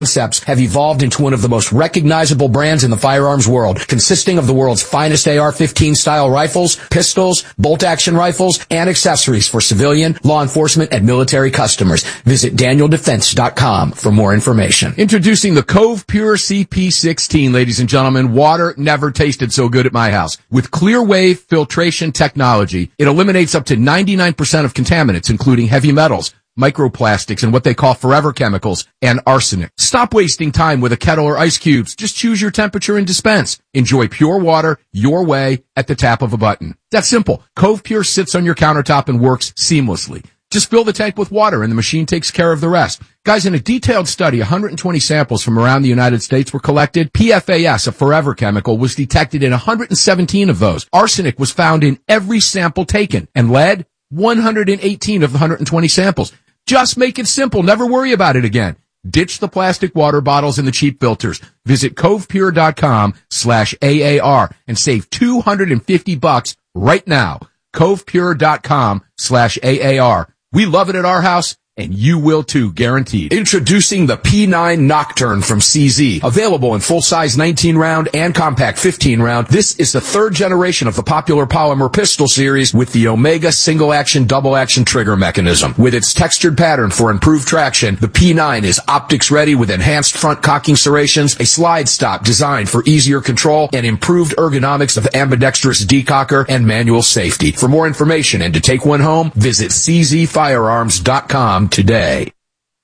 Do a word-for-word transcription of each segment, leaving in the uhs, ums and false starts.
Concepts have evolved into one of the most recognizable brands in the firearms world, consisting of the world's finest A R fifteen style rifles, pistols, bolt-action rifles, and accessories for civilian, law enforcement, and military customers. Visit Daniel Defense dot com for more information. Introducing the Cove Pure C P sixteen, ladies and gentlemen. Water never tasted so good at my house. With clear wave filtration technology, it eliminates up to ninety-nine percent of contaminants, including heavy metals, microplastics, and what they call forever chemicals, and arsenic. Stop wasting time with a kettle or ice cubes. Just choose your temperature and dispense. Enjoy pure water your way at the tap of a button. That's simple. Cove Pure sits on your countertop and works seamlessly. Just fill the tank with water and the machine takes care of the rest. Guys, in a detailed study, one hundred twenty samples from around the United States were collected. P F A S, a forever chemical, was detected in one hundred seventeen of those. Arsenic was found in every sample taken. And lead, one hundred eighteen of the one hundred twenty samples. Just make it simple. Never worry about it again. Ditch the plastic water bottles and the cheap filters. Visit covepure.com slash AAR and save two hundred fifty bucks right now. covepure.com slash AAR. We love it at our house, and you will too, guaranteed. Introducing the P nine Nocturne from C Z. Available in full-size nineteen round and compact fifteen round. This is the third generation of the popular polymer pistol series with the Omega single-action, double-action trigger mechanism. With its textured pattern for improved traction, the P nine is optics-ready with enhanced front cocking serrations, a slide stop designed for easier control, and improved ergonomics of ambidextrous decocker and manual safety. For more information and to take one home, visit c z firearms dot com today.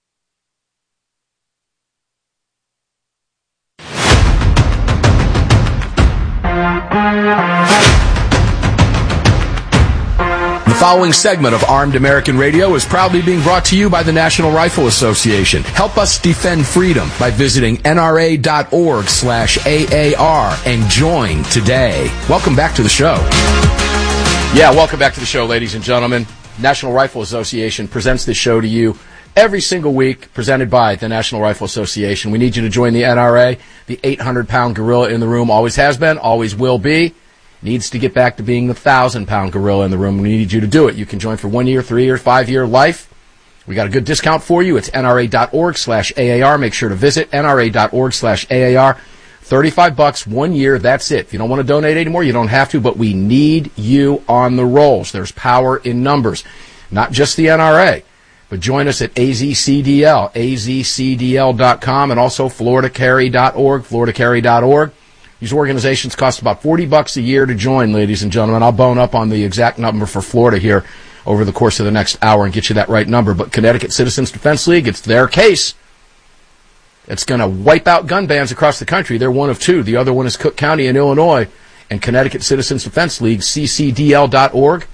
The following segment of Armed American Radio is proudly being brought to you by the National Rifle Association. Help us defend freedom by visiting N R A dot org slash A A R and join today. Welcome back to the show. Yeah, welcome back to the show, ladies and gentlemen. National Rifle Association presents this show to you every single week, presented by the National Rifle Association. We need you to join the N R A. The eight hundred pound gorilla in the room always has been, always will be. Needs to get back to being the one thousand pound gorilla in the room. We need you to do it. You can join for one year, three year, five year life. We got a good discount for you. It's N R A dot org slash A A R. Make sure to visit N R A dot org slash A A R. thirty-five bucks, one year, that's it. If you don't want to donate anymore, you don't have to, but we need you on the rolls. There's power in numbers. Not just the N R A, but join us at A Z C D L, A Z C D L dot com, and also Florida Carry dot org, Florida Carry dot org. These organizations cost about forty bucks a year to join, ladies and gentlemen. I'll bone up on the exact number for Florida here over the course of the next hour and get you that right number. But Connecticut Citizens Defense League, it's their case. It's going to wipe out gun bans across the country. They're one of two. The other one is Cook County in Illinois. And Connecticut Citizens Defense League, C C D L dot org,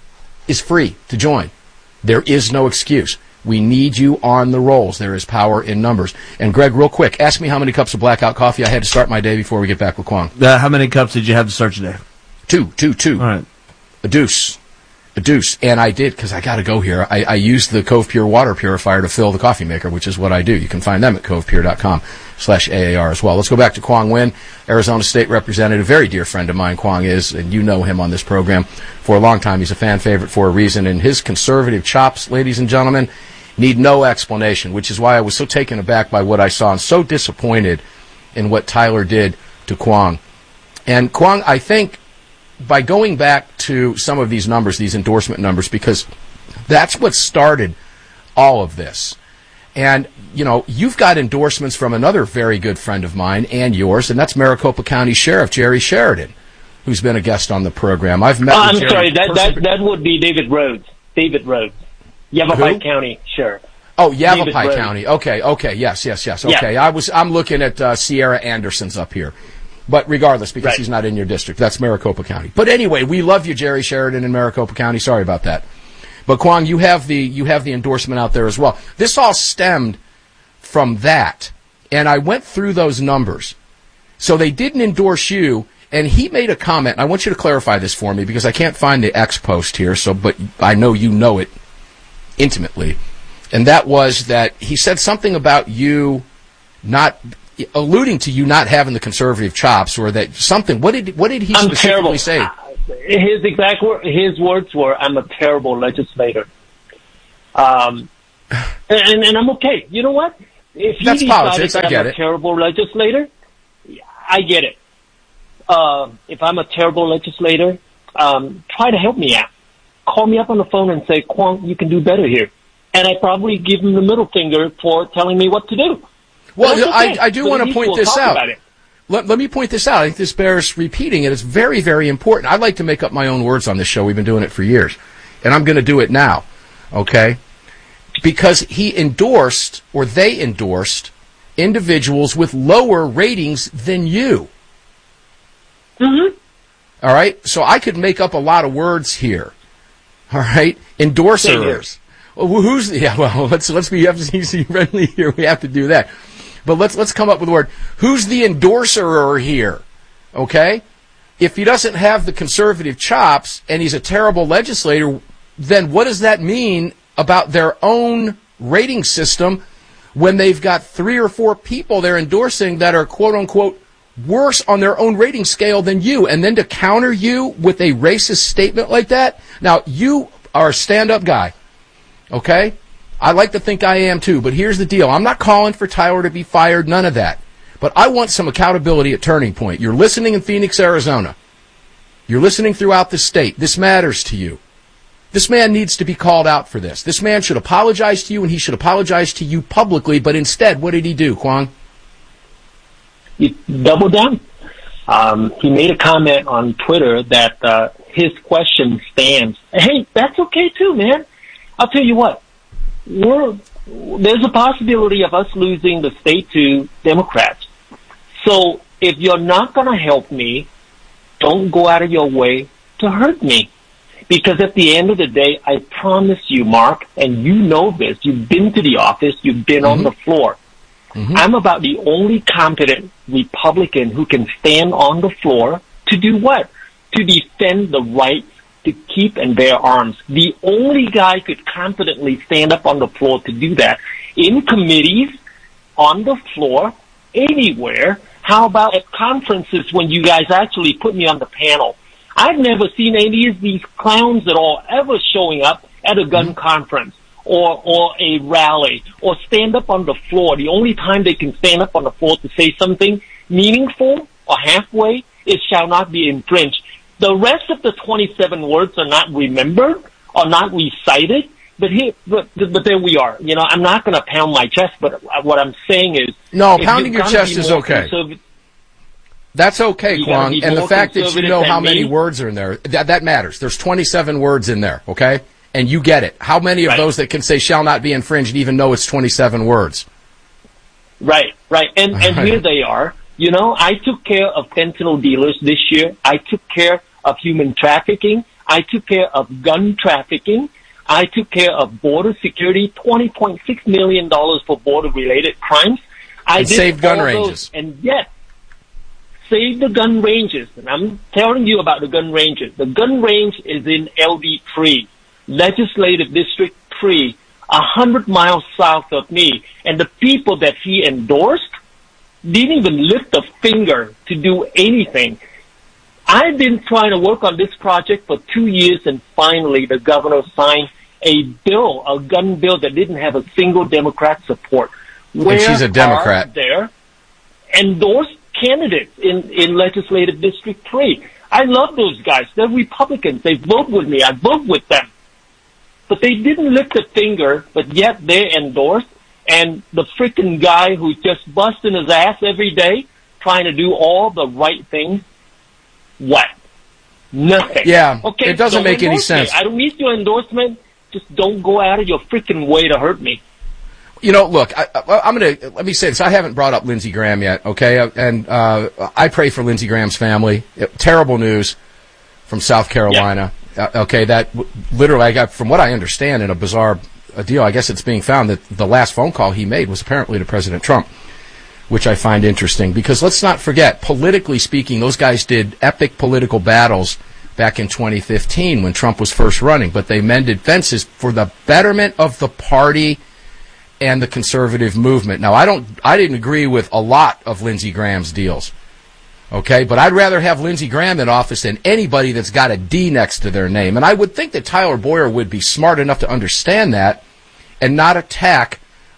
is free to join. There is no excuse. We need you on the rolls. There is power in numbers. And Greg, real quick, ask me how many cups of Blackout coffee I had to start my day before we get back with Kwong. Uh, how many cups did you have to start your day? Two, two, two. All right. A deuce. A deuce. And I did, because I got to go here. I, I used the Cove Pure water purifier to fill the coffee maker, which is what I do. You can find them at covepure.com slash AAR as well. Let's go back to Kwong Win, Arizona State Representative. Very dear friend of mine, Kwong is, and you know him on this program for a long time. He's a fan favorite for a reason. And his conservative chops, ladies and gentlemen, need no explanation, which is why I was so taken aback by what I saw and so disappointed in what Tyler did to Kwong. And Kwong, I think, by going back to some of these numbers, these endorsement numbers, because that's what started all of this. And, you know, you've got endorsements from another very good friend of mine and yours, and that's Maricopa County Sheriff Jerry Sheridan, who's been a guest on the program. I've met oh, with I'm Jerry sorry, that, person- that that would be David Rhodes. David Rhodes. Yavapai County Sheriff. Oh, Yavapai County. Okay, okay, yes, yes, yes. Okay, yeah. I was I'm looking at uh, Sierra Anderson's up here. But regardless, because right. he's not in your district, that's Maricopa County. But anyway, we love you, Jerry Sheridan in Maricopa County. Sorry about that. But Kwong, you have the you have the endorsement out there as well. This all stemmed from that, and I went through those numbers. So they didn't endorse you, and he made a comment. And I want you to clarify this for me because I can't find the X post here. So, but I know you know it intimately, and that was that he said something about you not. alluding to you not having the conservative chops, or that something. What did what did he I'm specifically terrible. say? His exact wor- his words were, "I'm a terrible legislator," um, and and I'm okay. You know what? If he That's decided politics. that I get I'm a it. terrible legislator, I get it. Uh, if I'm a terrible legislator, um, try to help me out. Call me up on the phone and say, Kwong, you can do better here. And I probably give him the middle finger for telling me what to do. Well, okay. I, I do but want to point we'll this out. It. Let, let me point this out. I think this bears repeating. It is very, very important. I like to make up my own words on this show. We've been doing it for years. And I'm going to do it now. Okay? Because he endorsed, or they endorsed, individuals with lower ratings than you. Mm-hmm. All right? So I could make up a lot of words here. All right? Endorsers. Well, who's, yeah, well, let's, let's be F C C friendly here. We have to do that. But let's, let's come up with a word. Who's the endorser here? Okay? If he doesn't have the conservative chops and he's a terrible legislator, then what does that mean about their own rating system when they've got three or four people they're endorsing that are quote unquote worse on their own rating scale than you? And then to counter you with a racist statement like that? Now, you are a stand-up guy. Okay? I like to think I am too, but here's the deal. I'm not calling for Tyler to be fired, none of that. But I want some accountability at Turning Point. You're listening in Phoenix, Arizona. You're listening throughout the state. This matters to you. This man needs to be called out for this. This man should apologize to you, and he should apologize to you publicly, but instead, what did he do, Kwong? He doubled down. Um, he made a comment on Twitter that uh, his question stands. Hey, that's okay too, man. I'll tell you what. We're, there's a possibility of us losing the state to Democrats. So if you're not going to help me, don't go out of your way to hurt me. Because at the end of the day, I promise you, Mark, and you know this, you've been to the office, you've been mm-hmm. on the floor. Mm-hmm. I'm about the only competent Republican who can stand on the floor to do what? To defend the rights to keep and bear arms. The only guy could confidently stand up on the floor to do that. In committees, on the floor, anywhere. How about at conferences when you guys actually put me on the panel? I've never seen any of these clowns at all ever showing up at a gun mm-hmm. conference or or a rally or stand up on the floor. The only time they can stand up on the floor to say something meaningful or halfway is shall not be infringed. The rest of the twenty-seven words are not remembered or not recited, but here, but, but there we are. You know, I'm not going to pound my chest, but what I'm saying is... No, pounding your chest is okay. That's okay, Kwong. And the fact that you know how many words are in there, that, that matters. There's twenty-seven words in there, okay? And you get it. How many of right. those that can say shall not be infringed even though it's twenty-seven words? Right, right. And, and right. here they are. You know, I took care of fentanyl dealers this year. I took care of human trafficking. I took care of gun trafficking. I took care of border security, twenty point six million dollars for border-related crimes. I and did saved gun all ranges. Those, and yet, saved the gun ranges. And I'm telling you about the gun ranges. The gun range is in L D three, Legislative District three, a hundred miles south of me. And the people that he endorsed didn't even lift a finger to do anything. I've been trying to work on this project for two years, and finally the governor signed a bill, a gun bill that didn't have a single Democrat support. Where and she's a Democrat. Are there endorsed candidates in, in Legislative District three? I love those guys. They're Republicans. They vote with me. I vote with them. But they didn't lift a finger, but yet they endorsed. And the freaking guy who's just busting his ass every day, trying to do all the right things, what? Nothing. Yeah, okay, it doesn't make any sense. Me. I don't need your endorsement. Just don't go out of your freaking way to hurt me. You know, look, I, I, I'm going to, let me say this. I haven't brought up Lindsey Graham yet, okay? And uh, I pray for Lindsey Graham's family. It, terrible news from South Carolina. Yeah. Uh, okay, that literally, I got, from what I understand, in a bizarre a deal, I guess it's being found that the last phone call he made was apparently to President Trump, which I find interesting. Because let's not forget, politically speaking, those guys did epic political battles back in twenty fifteen when Trump was first running. But they mended fences for the betterment of the party and the conservative movement. Now, I don't, I didn't agree with a lot of Lindsey Graham's deals. Okay, but I'd rather have Lindsey Graham in office than anybody that's got a D next to their name. And I would think that Tyler Boyer would be smart enough to understand that and not attack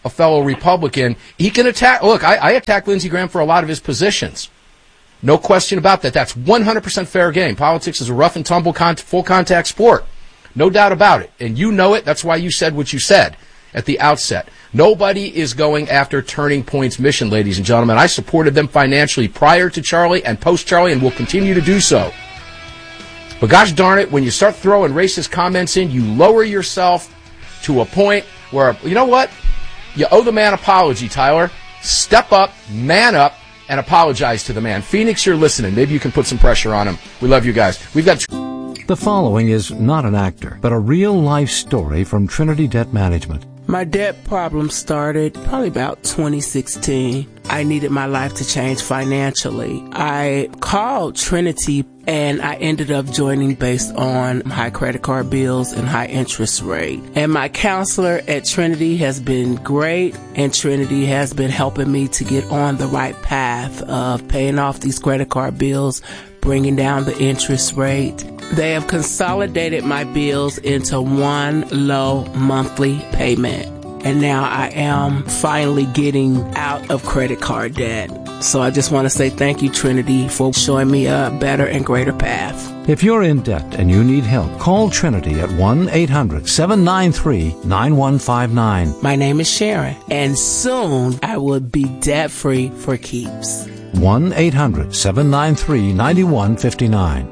a fellow Republican. He can attack. Look, I, I attack Lindsey Graham for a lot of his positions. No question about that. That's one hundred percent fair game. Politics is a rough and tumble, con- full contact sport. No doubt about it. And you know it. That's why you said what you said at the outset. Nobody is going after Turning Point's mission, ladies and gentlemen. I supported them financially prior to Charlie and post-Charlie and will continue to do so. But gosh darn it, when you start throwing racist comments in, you lower yourself to a point where, you know what? You owe the man an apology, Tyler. Step up, man up, and apologize to the man. Phoenix, you're listening. Maybe you can put some pressure on him. We love you guys. We've got... The following is not an actor, but a real-life story from Trinity Debt Management. My debt problem started probably about twenty sixteen. I needed my life to change financially. I called Trinity and I ended up joining based on high credit card bills and high interest rate. And my counselor at Trinity has been great, and Trinity has been helping me to get on the right path of paying off these credit card bills, bringing down the interest rate. They have consolidated my bills into one low monthly payment. And now I am finally getting out of credit card debt. So I just want to say thank you, Trinity, for showing me a better and greater path. If you're in debt and you need help, call Trinity at one eight hundred seven nine three nine one five nine. My name is Sharon, and soon I will be debt-free for keeps. one eight hundred seven nine three nine one five nine.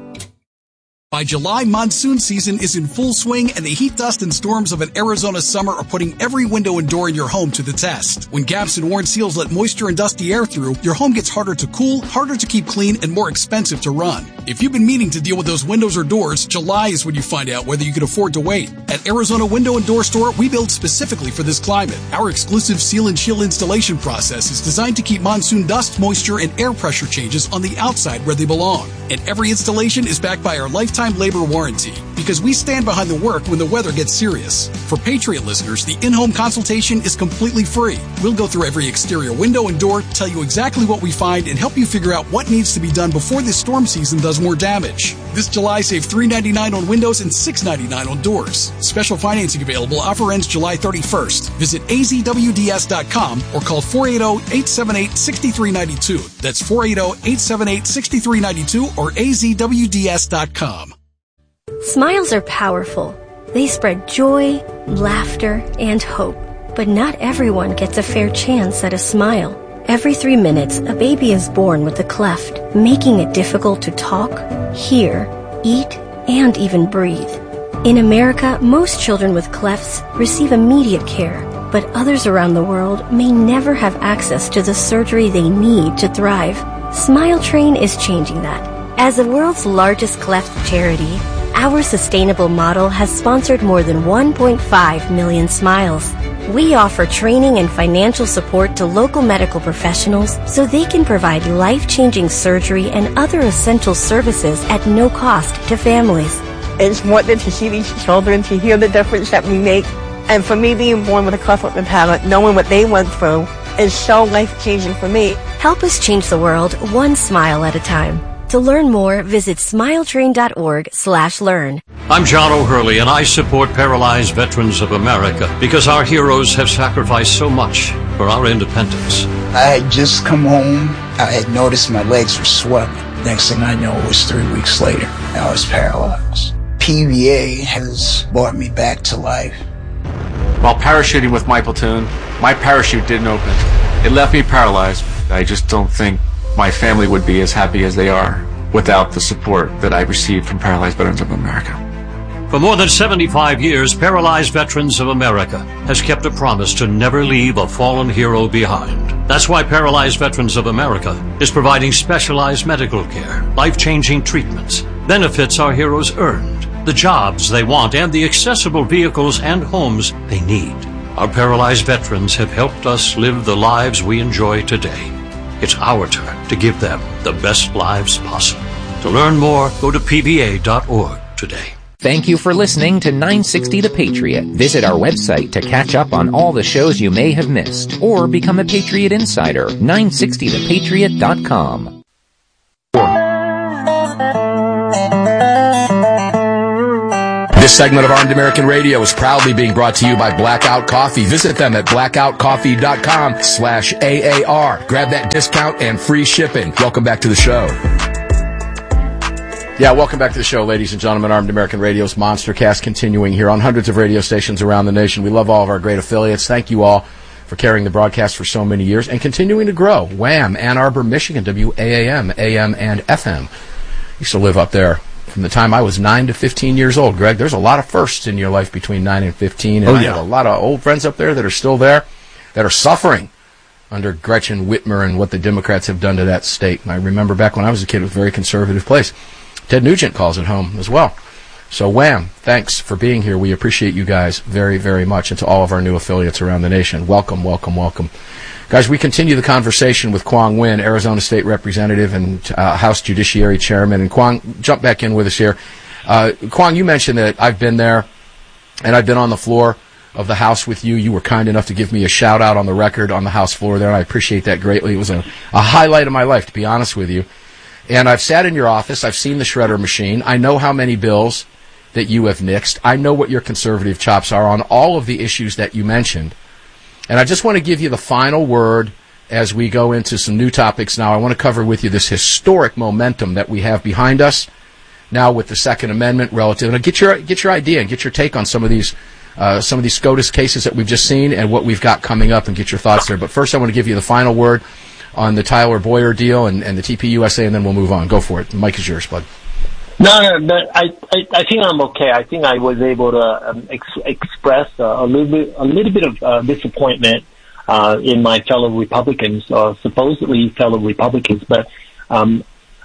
By July, monsoon season is in full swing, and the heat, dust, and storms of an Arizona summer are putting every window and door in your home to the test. When gaps and worn seals let moisture and dusty air through, your home gets harder to cool, harder to keep clean, and more expensive to run. If you've been meaning to deal with those windows or doors, July is when you find out whether you can afford to wait. At Arizona Window and Door Store, we build specifically for this climate. Our exclusive seal and chill installation process is designed to keep monsoon dust, moisture, and air pressure changes on the outside where they belong. And every installation is backed by our lifetime labor warranty, because we stand behind the work when the weather gets serious. For Patriot listeners, the in-home consultation is completely free. We'll go through every exterior window and door, tell you exactly what we find, and help you figure out what needs to be done before this storm season does more damage. This July, save three dollars and ninety-nine cents on windows and six dollars and ninety-nine cents on doors. Special financing available. Offer ends July thirty-first. Visit A Z W D S dot com or call four eight zero, eight seven eight, six three nine two. That's four eight zero, eight seven eight, six three nine two or A Z W D S dot com. Smiles are powerful. They spread joy, laughter, and hope. But not everyone gets a fair chance at a smile. Every three minutes, a baby is born with a cleft, making it difficult to talk, hear, eat, and even breathe. In America, most children with clefts receive immediate care, but others around the world may never have access to the surgery they need to thrive. Smile Train is changing that. As the world's largest cleft charity, our sustainable model has sponsored more than one point five million smiles. We offer training and financial support to local medical professionals so they can provide life-changing surgery and other essential services at no cost to families. It's wonderful to see these children, to hear the difference that we make. And for me, being born with a cleft lip and palate, knowing what they went through, is so life-changing for me. Help us change the world one smile at a time. To learn more, visit smiletrain.org slash learn. I'm John O'Hurley, and I support Paralyzed Veterans of America because our heroes have sacrificed so much for our independence. I had just come home. I had noticed my legs were swelling. Next thing I know, it was three weeks later. I was paralyzed. P V A has brought me back to life. While parachuting with my platoon, my parachute didn't open. It left me paralyzed. I just don't think my family would be as happy as they are without the support that I received from Paralyzed Veterans of America. For more than seventy-five years, Paralyzed Veterans of America has kept a promise to never leave a fallen hero behind. That's why Paralyzed Veterans of America is providing specialized medical care, life-changing treatments, benefits our heroes earned, the jobs they want, and the accessible vehicles and homes they need. Our paralyzed veterans have helped us live the lives we enjoy today. It's our turn to give them the best lives possible. To learn more, go to P V A dot org today. Thank you for listening to nine sixty The Patriot. Visit our website to catch up on all the shows you may have missed, or become a Patriot Insider, nine sixty the patriot dot com. This segment of Armed American Radio is proudly being brought to you by Blackout Coffee. Visit them at blackout coffee dot com slash A A R. Grab that discount and free shipping. Welcome back to the show. Yeah, welcome back to the show, ladies and gentlemen. Armed American Radio's Monster Cast continuing here on hundreds of radio stations around the nation. We love all of our great affiliates. Thank you all for carrying the broadcast for so many years and continuing to grow. Wham! Ann Arbor, Michigan, W A A M, A M and F M. Used to live up there from the time I was nine to fifteen years old. Greg, there's a lot of firsts in your life between nine and fifteen, and oh, I yeah. have a lot of old friends up there that are still there, that are suffering under Gretchen Whitmer and what the Democrats have done to that state. And I remember back when I was a kid, it was a very conservative place. Ted Nugent calls it home as well. So, Wham, thanks for being here. We appreciate you guys very, very much, and to all of our new affiliates around the nation. Welcome, welcome, welcome. Guys, we continue the conversation with Quang Nguyen, Arizona State Representative and uh, House Judiciary Chairman. And Quang, jump back in with us here. Uh, Quang, you mentioned that I've been there, and I've been on the floor of the House with you. You were kind enough to give me a shout-out on the record on the House floor there, and I appreciate that greatly. It was a, a highlight of my life, to be honest with you. And I've sat in your office. I've seen the shredder machine. I know how many bills that you have nixed. I know what your conservative chops are on all of the issues that you mentioned. And I just want to give you the final word as we go into some new topics now. I want to cover with you this historic momentum that we have behind us now with the Second Amendment relative. And get your get your idea and get your take on some of these uh, some of these SCOTUS cases that we've just seen and what we've got coming up, and get your thoughts there. But first, I want to give you the final word on the Tyler Boyer deal and, and the T P U S A, and then we'll move on. Go for it. The mic is yours, bud. No, no, no I, I, I think I'm okay. I think I was able to um, ex- express uh, a little bit, a little bit of uh, disappointment uh, in my fellow Republicans, or supposedly fellow Republicans. But um,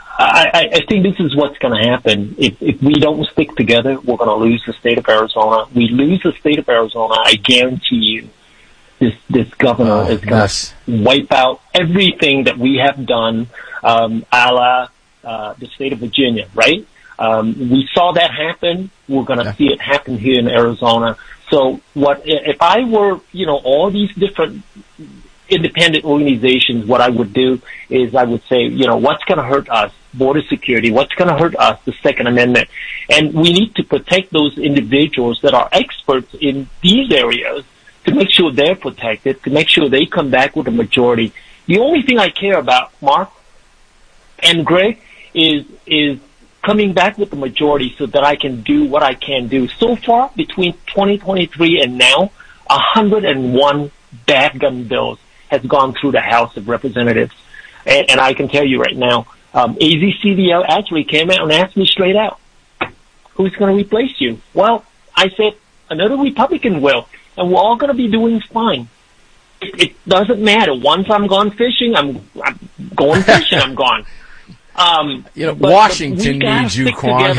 I, I think this is what's going to happen. If, if we don't stick together, we're going to lose the state of Arizona. We lose the state of Arizona, I guarantee you, this this governor oh, is going yes. to wipe out everything that we have done, um, a la uh, the state of Virginia, right? Um, we saw that happen. We're going to yeah. see it happen here in Arizona. So what, if I were, you know, all these different independent organizations, what I would do is I would say, you know, what's going to hurt us? Border security. What's going to hurt us? The Second Amendment. And we need to protect those individuals that are experts in these areas to make sure they're protected, to make sure they come back with a majority. The only thing I care about, Mark and Greg, is, is, coming back with the majority so that I can do what I can do. So far, between twenty twenty-three and now, one hundred one bad gun bills has gone through the House of Representatives. And, and I can tell you right now, um, A Z C V L actually came out and asked me straight out, who's going to replace you? Well, I said, another Republican will, and we're all going to be doing fine. It, it doesn't matter. Once I'm gone fishing, I'm, I'm going fishing, I'm gone. Um, you know, but, Washington but needs you, Quang.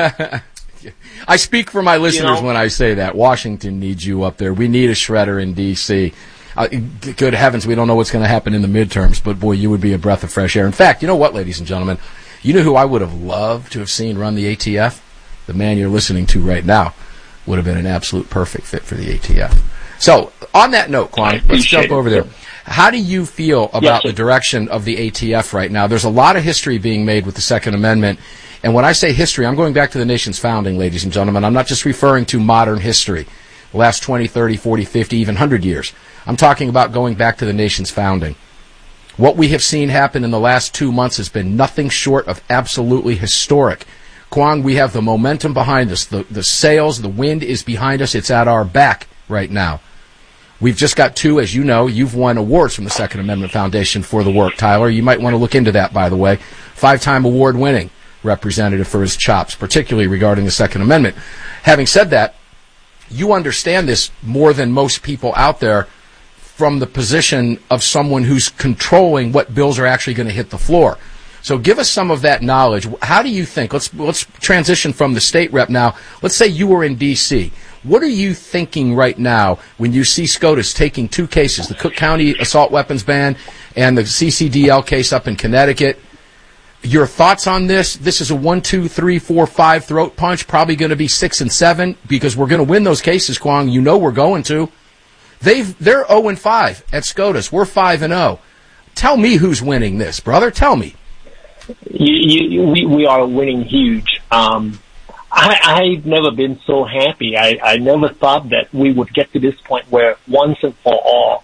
I speak for my listeners you know? when I say that. Washington needs you up there. We need a shredder in D C Uh, good heavens, we don't know what's going to happen in the midterms, but boy, you would be a breath of fresh air. In fact, you know what, ladies and gentlemen? You know who I would have loved to have seen run the A T F? The man you're listening to right now would have been an absolute perfect fit for the A T F. So, on that note, Quang, let's jump over there. How do you feel about yes, the direction of the A T F right now? There's a lot of history being made with the Second Amendment. And when I say history, I'm going back to the nation's founding, ladies and gentlemen. I'm not just referring to modern history, the last twenty, thirty, forty, fifty, even one hundred years. I'm talking about going back to the nation's founding. What we have seen happen in the last two months has been nothing short of absolutely historic. Quang, we have the momentum behind us. The, the sails, the wind is behind us. It's at our back right now. We've just got two, as you know, you've won awards from the Second Amendment Foundation for the work, Tyler. You might want to look into that, by the way. Five-time award-winning representative for his chops, particularly regarding the Second Amendment. Having said that, you understand this more than most people out there from the position of someone who's controlling what bills are actually going to hit the floor. So give us some of that knowledge. How do you think? Let's let's transition from the state rep now. Let's say you were in D C What are you thinking right now when you see SCOTUS taking two cases, the Cook County assault weapons ban and the C C D L case up in Connecticut? Your thoughts on this? This is a one, two, three, four, five throat punch, probably going to be six and seven because we're going to win those cases, Quang. You know we're going to. They've, they're oh and five at SCOTUS. We're five and oh. Tell me who's winning this, brother. Tell me. You, you, we, we are winning huge. Um, I, I've never been so happy. I, I never thought that we would get to this point where once and for all,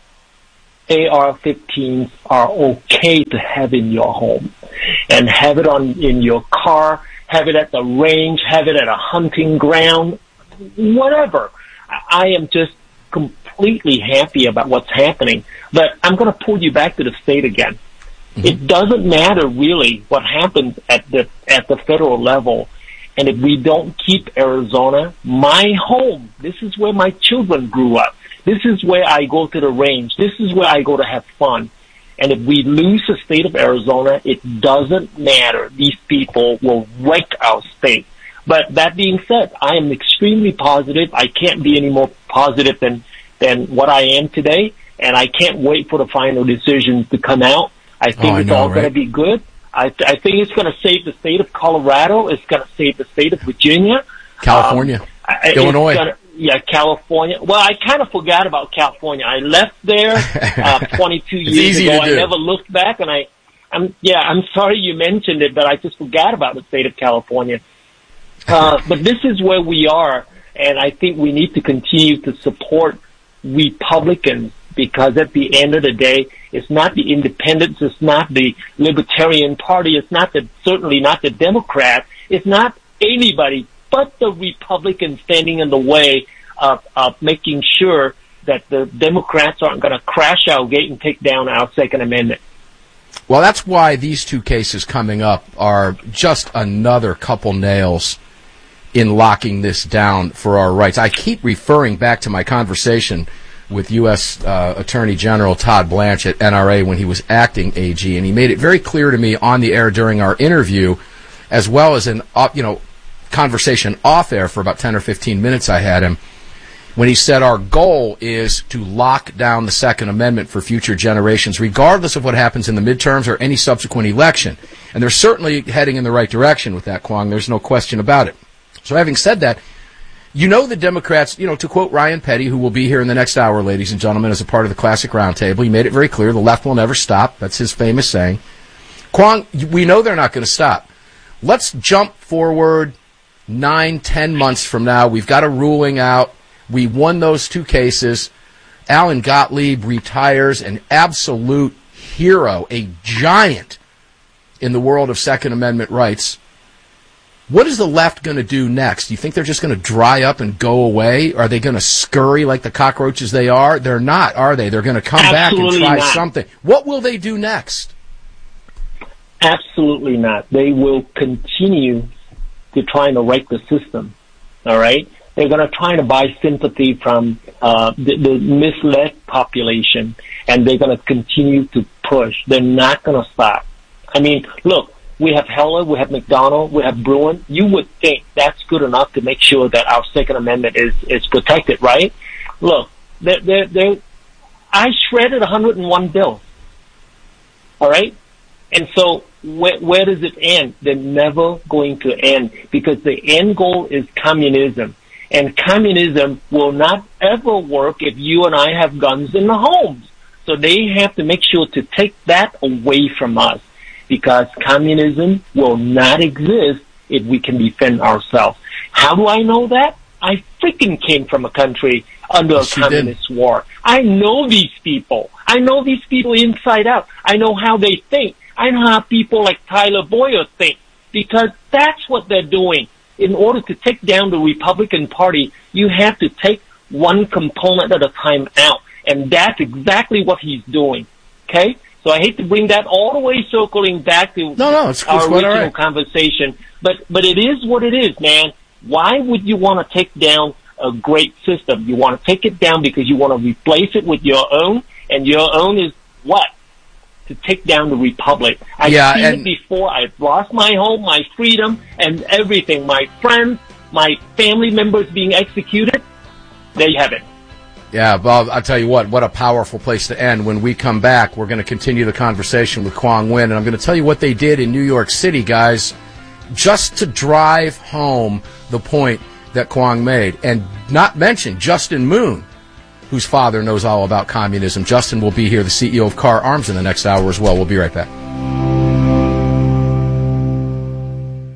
A R fifteens are okay to have in your home and have it on in your car, have it at the range, have it at a hunting ground, whatever. I am just completely happy about what's happening. But I'm going to pull you back to the state again. Mm-hmm. It doesn't matter really what happens at the at the federal level. And if we don't keep Arizona, my home, this is where my children grew up. This is where I go to the range. This is where I go to have fun. And if we lose the state of Arizona, it doesn't matter. These people will wreck our state. But that being said, I am extremely positive. I can't be any more positive than, than what I am today. And I can't wait for the final decisions to come out. I think oh, I it's know, all right? going to be good. I, th- I think it's going to save the state of Colorado. It's going to save the state of Virginia. California. Um, I, Illinois. Gonna, yeah, California. Well, I kind of forgot about California. I left there uh, twenty-two years ago. I never looked back, and I, I'm yeah, I'm sorry you mentioned it, but I just forgot about the state of California. Uh, but this is where we are, and I think we need to continue to support Republicans, because at the end of the day, it's not the independents, it's not the Libertarian Party, it's not the, certainly not the Democrats, it's not anybody but the Republicans standing in the way of, of making sure that the Democrats aren't going to crash our gate and take down our Second Amendment. Well, that's why these two cases coming up are just another couple nails in locking this down for our rights. I keep referring back to my conversation with U S Uh, Attorney General Todd Blanche at N R A when he was acting A G, and he made it very clear to me on the air during our interview, as well as an uh, you know conversation off air for about ten or fifteen minutes I had him, when he said our goal is to lock down the Second Amendment for future generations, regardless of what happens in the midterms or any subsequent election. And they're certainly heading in the right direction with that, Kwong. There's no question about it. So having said that, you know the Democrats, you know, to quote Ryan Petty, who will be here in the next hour, ladies and gentlemen, as a part of the Classic Roundtable, he made it very clear, the left will never stop. That's his famous saying. Kwong, we know they're not going to stop. Let's jump forward nine, ten months from now. We've got a ruling out. We won those two cases. Alan Gottlieb retires, an absolute hero, a giant in the world of Second Amendment rights. What is the left going to do next? Do you think they're just going to dry up and go away? Are they going to scurry like the cockroaches they are? They're not, are they? They're going to come Absolutely back and try not. something. What will they do next? Absolutely not. They will continue to try to wreck the system. All right? They're going to try to buy sympathy from uh, the, the misled population, and they're going to continue to push. They're not going to stop. I mean, look, we have Heller, we have McDonald, we have Bruen. You would think that's good enough to make sure that our Second Amendment is, is protected, right? Look, they're, they're, they're, I shredded one hundred one bills. All right? And so where, where does it end? They're never going to end, because the end goal is communism. And communism will not ever work if you and I have guns in the homes. So they have to make sure to take that away from us, because communism will not exist if we can defend ourselves. How do I know that? I freaking came from a country under yes, a communist war. I know these people. I know these people inside out. I know how they think. I know how people like Tyler Boyer think, because that's what they're doing. In order to take down the Republican Party, you have to take one component at a time out, and that's exactly what he's doing. Okay? So I hate to bring that all the way circling back to no, no, it's, our it's original right. conversation, but but it is what it is, man. Why would you want to take down a great system? You want to take it down because you want to replace it with your own, and your own is what? To take down the republic. I've yeah, seen and- it before. I've lost my home, my freedom, and everything. My friends, my family members being executed. There you have it. Yeah, Bob, I'll tell you what, what a powerful place to end. When we come back, we're going to continue the conversation with Kwong Win, and I'm going to tell you what they did in New York City, guys, just to drive home the point that Kwong made, and not mention Justin Moon, whose father knows all about communism. Justin will be here, the C E O of Car Arms, in the next hour as well. We'll be right back.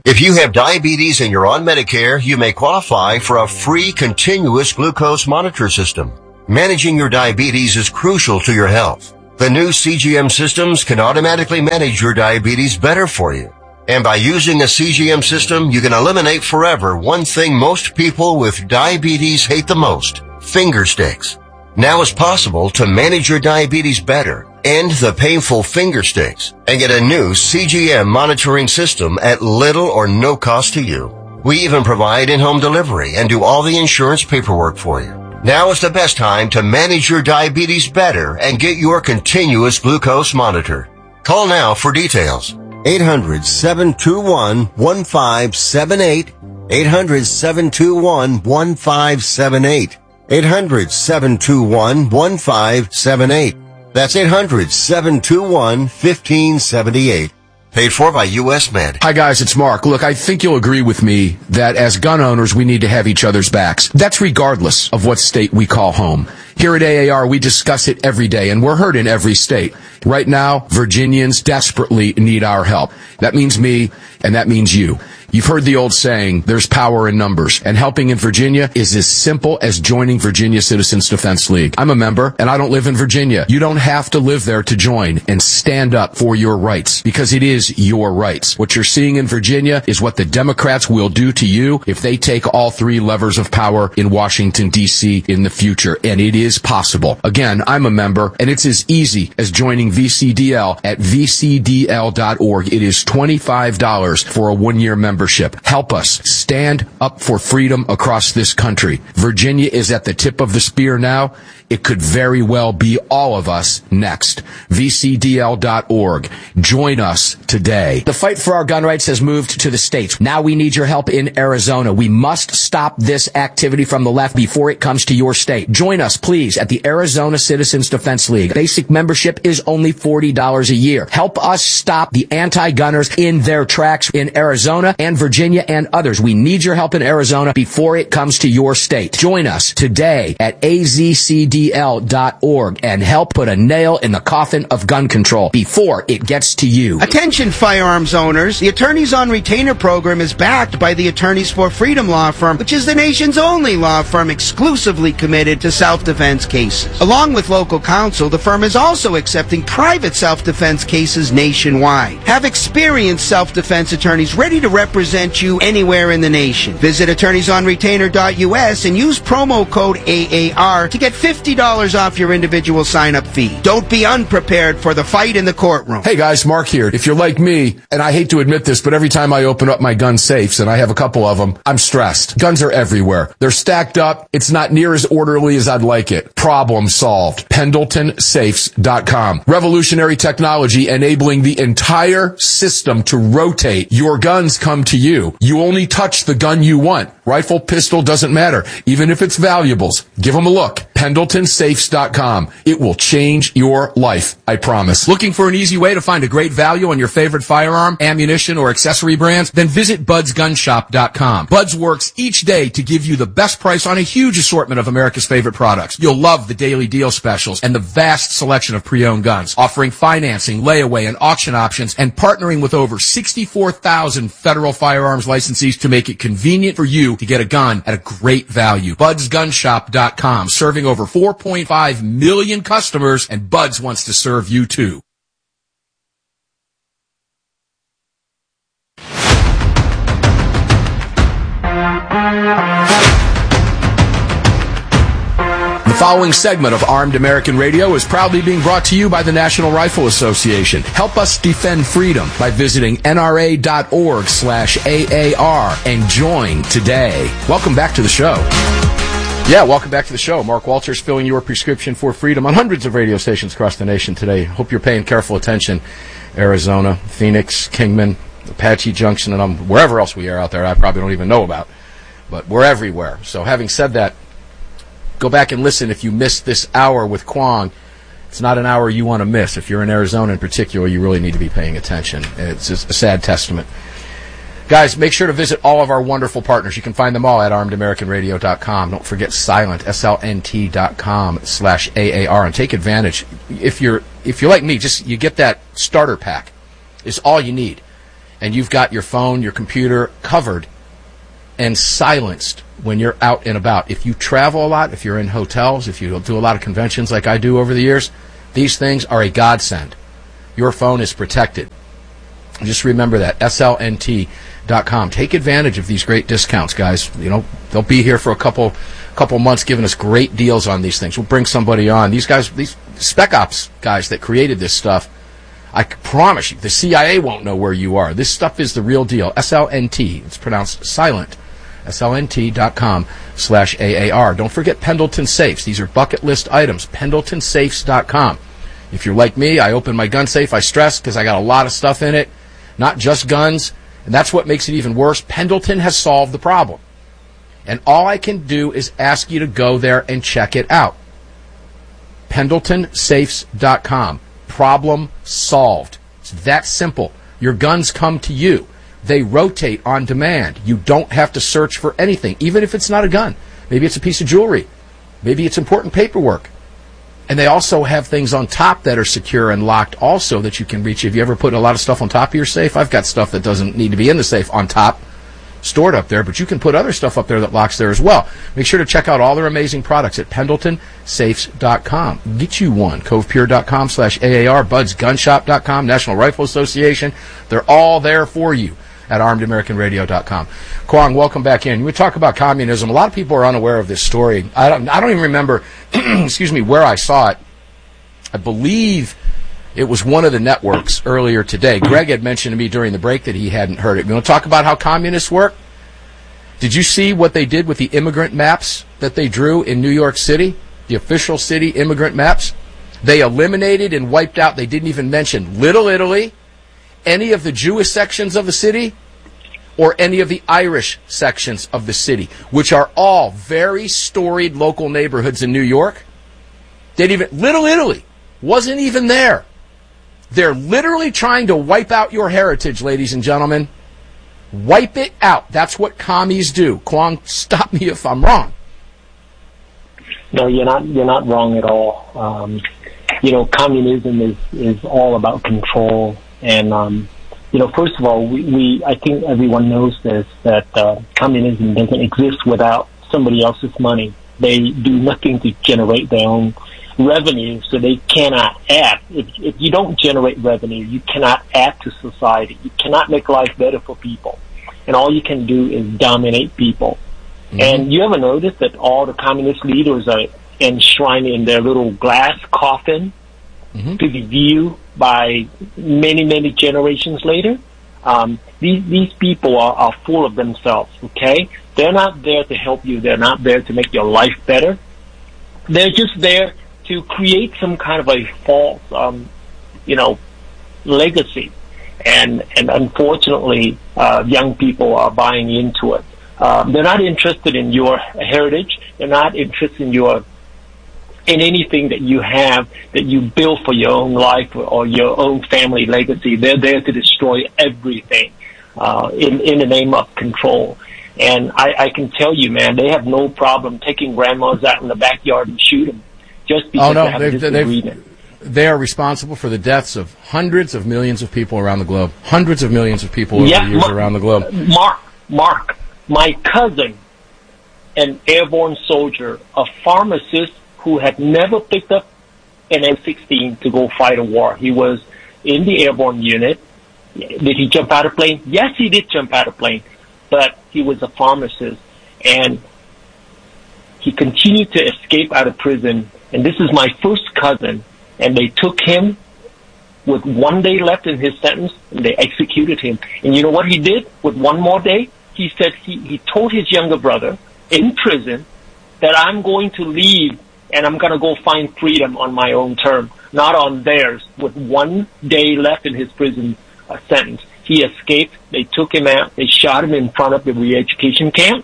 If you have diabetes and you're on Medicare, you may qualify for a free continuous glucose monitor system. Managing your diabetes is crucial to your health. The new C G M systems can automatically manage your diabetes better for you. And by using a C G M system, you can eliminate forever one thing most people with diabetes hate the most, finger sticks. Now it's possible to manage your diabetes better, end the painful finger sticks, and get a new C G M monitoring system at little or no cost to you. We even provide in-home delivery and do all the insurance paperwork for you. Now is the best time to manage your diabetes better and get your continuous glucose monitor. Call now for details. eight hundred, seven two one, one five seven eight. eight hundred, seven two one, one five seven eight. eight hundred, seven two one, one five seven eight. That's eight hundred, seven two one, one five seven eight. Paid for by U S Med. Hi guys, it's Mark. Look, I think you'll agree with me that as gun owners, we need to have each other's backs. That's regardless of what state we call home. Here at A A R, we discuss it every day, and we're heard in every state. Right now, Virginians desperately need our help. That means me, and that means you. You've heard the old saying, there's power in numbers, and helping in Virginia is as simple as joining Virginia Citizens Defense League. I'm a member, and I don't live in Virginia. You don't have to live there to join and stand up for your rights, because it is your rights. What you're seeing in Virginia is what the Democrats will do to you if they take all three levers of power in Washington, D C in the future, and it is possible. Again, I'm a member, and it's as easy as joining V C D L at v c d l dot org. It is twenty-five dollars for a one-year membership. Help us stand up for freedom across this country. Virginia is at the tip of the spear now. It could very well be all of us next. v c d l dot org. Join us today. The fight for our gun rights has moved to the states. Now we need your help in Arizona. We must stop this activity from the left before it comes to your state. Join us, please, at the Arizona Citizens Defense League. Basic membership is only forty dollars a year. Help us stop the anti-gunners in their tracks in Arizona and Virginia and others. We need your help in Arizona before it comes to your state. Join us today at a z c d l dot org and help put a nail in the coffin of gun control before it gets to you. Attention firearms owners. The Attorneys on Retainer program is backed by the Attorneys for Freedom law firm, which is the nation's only law firm exclusively committed to self-defense cases. Along with local counsel, the firm is also accepting private self-defense cases nationwide. Have experienced self-defense attorneys ready to represent you anywhere in the nation. Visit attorneys on retainer dot u s and use promo code A A R to get fifty dollars off your individual sign-up fee. Don't be unprepared for the fight in the courtroom. Hey guys, Mark here. If you're like me, and I hate to admit this, but every time I open up my gun safes, and I have a couple of them, I'm stressed. Guns are everywhere. They're stacked up. It's not near as orderly as I'd like it. Problem solved. Pendleton Safes dot com. Revolutionary technology enabling the entire system to rotate. Your guns come to you. You only touch the gun you want. Rifle, pistol, doesn't matter. Even if it's valuables. Give them a look. Pendleton Safes dot com. It will change your life, I promise. Looking for an easy way to find a great value on your favorite firearm, ammunition, or accessory brands? Then visit buds gun shop dot com. Buds works each day to give you the best price on a huge assortment of America's favorite products. You'll love the daily deal specials and the vast selection of pre-owned guns, offering financing, layaway, and auction options, and partnering with over sixty-four thousand federal firearms licensees to make it convenient for you to get a gun at a great value. buds gun shop dot com, serving over four point five million customers, and Buds wants to serve you too. The following segment of Armed American Radio is proudly being brought to you by the National Rifle Association. Help us defend freedom by visiting N R A dot org slash A A R and join today. Welcome back to the show. Yeah, welcome back to the show. Mark Walters filling your prescription for freedom on hundreds of radio stations across the nation today. Hope you're paying careful attention. Arizona, Phoenix, Kingman, Apache Junction, and um, wherever else we are out there I probably don't even know about. But we're everywhere. So having said that, go back and listen if you missed this hour with Kwong. It's not an hour you want to miss. If you're in Arizona in particular, you really need to be paying attention. It's just a sad testament. Guys, make sure to visit all of our wonderful partners. You can find them all at armed american radio dot com. Don't forget Silent, S L N T dot com slash A A R, and take advantage. If you're if you're like me, just you get that starter pack. It's all you need. and you've got your phone, your computer covered and silenced when you're out and about. If you travel a lot, if you're in hotels, if you do a lot of conventions like I do over the years, these things are a godsend. Your phone is protected. Just remember that, S L N T dot com. Take advantage of these great discounts, guys. You know, they'll be here for a couple couple months giving us great deals on these things. We'll bring somebody on. These guys, these Spec Ops guys that created this stuff, I promise you, the C I A won't know where you are. This stuff is the real deal. S L N T, it's pronounced silent. S L N T dot com slash A A R. Don't forget Pendleton Safes. These are bucket list items. Pendleton Safes dot com. If you're like me, I open my gun safe, I stress, because I got a lot of stuff in it, not just guns, and that's what makes it even worse. Pendleton has solved the problem. And all I can do is ask you to go there and check it out. Pendleton Safes dot com. Problem solved. It's that simple. Your guns come to you. They rotate on demand. You don't have to search for anything, even if it's not a gun. Maybe it's a piece of jewelry. Maybe it's important paperwork. And they also have things on top that are secure and locked also that you can reach. Have you ever put a lot of stuff on top of your safe? I've got stuff that doesn't need to be in the safe on top, stored up there, but you can put other stuff up there that locks there as well. Make sure to check out all their amazing products at Pendleton Safes dot com. Get you one. Cove Pure dot com slash A A R. Buds Gun Shop dot com. National Rifle Association. They're all there for you at Armed American Radio dot com. Kwong, welcome back in. We talk about communism. A lot of people are unaware of this story. I don't, I don't even remember, excuse me, where I saw it. I believe it was one of the networks earlier today. Greg had mentioned to me during the break that he hadn't heard it. You want to talk about how communists work? Did you see what they did with the immigrant maps that they drew in New York City? The official city immigrant maps? They eliminated and wiped out, they didn't even mention Little Italy, any of the Jewish sections of the city, or any of the Irish sections of the city, which are all very storied local neighborhoods in New York. They didn't even, Little Italy wasn't even there. They're literally trying to wipe out your heritage, ladies and gentlemen. Wipe it out. That's what commies do. Kwong, stop me if I'm wrong. No, you're not. You're not wrong at all. Um, you know, communism is is all about control. And, um, you know, first of all, we, we I think everyone knows this, that uh, communism doesn't exist without somebody else's money. They do nothing to generate their own revenue, so they cannot add. If, if you don't generate revenue, you cannot add to society. You cannot make life better for people. And all you can do is dominate people. Mm-hmm. And you ever notice that all the communist leaders are enshrined in their little glass coffin? Mm-hmm. To be viewed by many, many generations later. Um, these these people are, are full of themselves, okay? They're not there to help you. They're not there to make your life better. They're just there to create some kind of a false, um, you know, legacy. And, and unfortunately, uh, young people are buying into it. Um, they're not interested in your heritage. They're not interested in your in anything that you have that you build for your own life or your own family legacy. They're there to destroy everything uh, in, in the name of control. And I, I can tell you, man, they have no problem taking grandmas out in the backyard and shoot them just because oh, no, they have a disagreement. They are responsible for the deaths of hundreds of millions of people around the globe. Hundreds of millions of people over yeah, the years Ma- around the globe. Mark, Mark, my cousin, an airborne soldier, a pharmacist who had never picked up an M sixteen to go fight a war. He was in the airborne unit. Did he jump out of plane? Yes, he did jump out of plane, but he was a pharmacist, and he continued to escape out of prison. And this is my first cousin, and they took him with one day left in his sentence, and they executed him. And you know what he did with one more day? He said he, he told his younger brother in prison that I'm going to leave and I'm going to go find freedom on my own term, not on theirs. With one day left in his prison uh, sentence, he escaped. They took him out. They shot him in front of the re-education camp.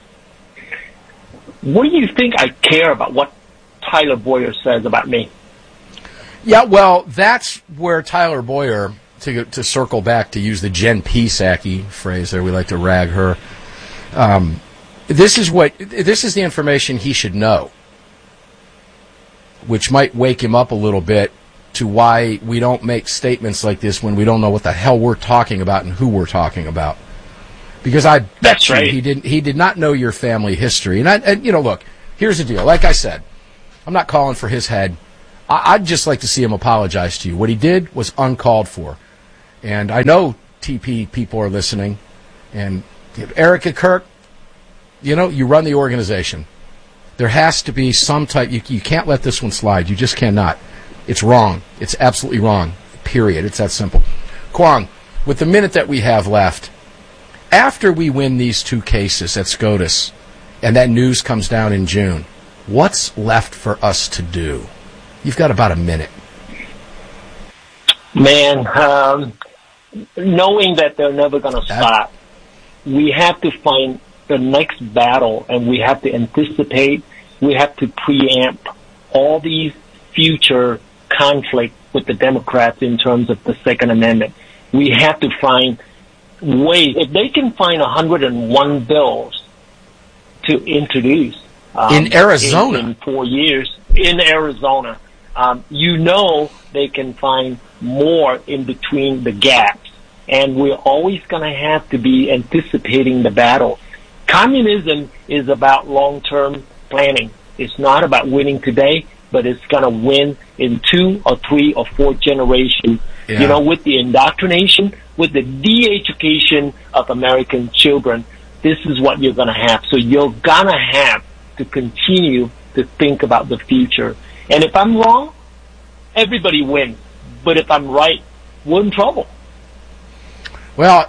What do you think I care about what Tyler Boyer says about me? Yeah, well, that's where Tyler Boyer, to to circle back, to use the Jen Psaki phrase there, we like to rag her. Um, this is what this is the information he should know, which might wake him up a little bit to why we don't make statements like this when we don't know what the hell we're talking about and who we're talking about. Because I bet That's you right. he didn't he did not know your family history. And, I, and you know, look, here's the deal. Like I said, I'm not calling for his head. I, I'd just like to see him apologize to you. What he did was uncalled for. And I know T P people are listening. And Erica Kirk, you know, you run the organization. There has to be some type, you, you can't let this one slide. You just cannot. It's wrong. It's absolutely wrong. Period. It's that simple. Kwong, with the minute that we have left, after we win these two cases at SCOTUS and that news comes down in June, what's left for us to do? You've got about a minute. Man, um, knowing that they're never going to stop, we have to find the next battle, and we have to anticipate, we have to preempt all these future conflicts with the Democrats in terms of the Second Amendment. We have to find ways. If they can find one hundred one bills to introduce um, in Arizona in, in four years in Arizona, um, you know they can find more in between the gaps, and we're always going to have to be anticipating the battle. Communism is about long-term planning. It's not about winning today, but it's going to win in two or three or four generations. Yeah. You know, with the indoctrination, with the de-education of American children, this is what you're going to have. So you're going to have to continue to think about the future. And if I'm wrong, everybody wins. But if I'm right, we're in trouble. Well,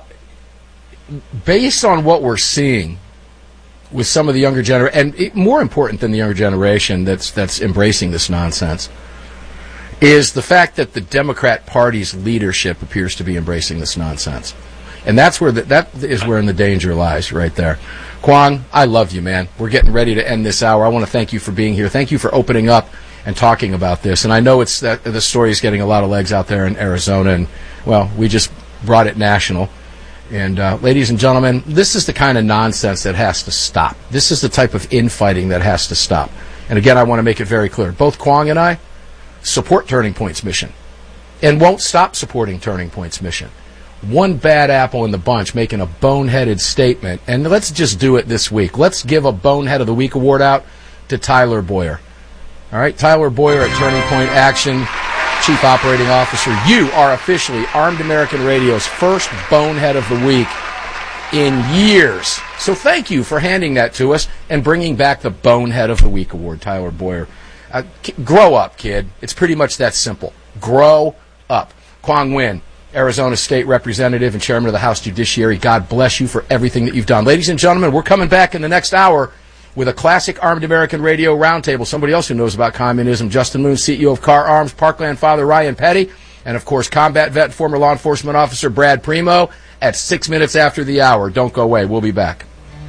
based on what we're seeing with some of the younger generation, and it, more important than the younger generation that's that's embracing this nonsense, is the fact that the Democrat Party's leadership appears to be embracing this nonsense. And that's where the, that is where the danger lies right there. Kwong, I love you, man. We're getting ready to end this hour. I want to thank you for being here. Thank you for opening up and talking about this. And I know it's that the story is getting a lot of legs out there in Arizona, and, well, we just brought it national. And, uh, ladies and gentlemen, this is the kind of nonsense that has to stop. This is the type of infighting that has to stop. And, again, I want to make it very clear. Both Kwong and I support Turning Point's mission and won't stop supporting Turning Point's mission. One bad apple in the bunch making a boneheaded statement, and let's just do it this week. Let's give a Bonehead of the Week award out to Tyler Boyer. All right, Tyler Boyer at Turning Point Action, Chief Operating Officer. You are officially Armed American Radio's first Bonehead of the Week in years. So thank you for handing that to us and bringing back the Bonehead of the Week award, Tyler Boyer. Uh, k- grow up, kid. It's pretty much that simple. Grow up. Kwong Win, Arizona State Representative and Chairman of the House Judiciary, God bless you for everything that you've done. Ladies and gentlemen, we're coming back in the next hour with a classic Armed American Radio roundtable. Somebody else who knows about communism, Justin Moon, C E O of Car Arms, Parkland Father Ryan Petty, and, of course, combat vet, former law enforcement officer Brad Primo at six minutes after the hour. Don't go away. We'll be back.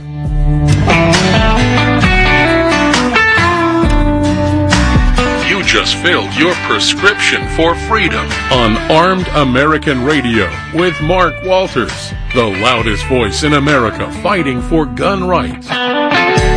You just filled your prescription for freedom on Armed American Radio with Mark Walters, the loudest voice in America fighting for gun rights.